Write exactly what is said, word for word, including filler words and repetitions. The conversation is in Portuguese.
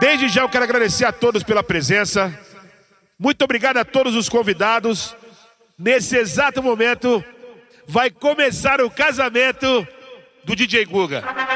Desde já eu quero agradecer a todos pela presença. Muito obrigado a todos os convidados. Nesse exato momento vai começar o casamento do D J Guga.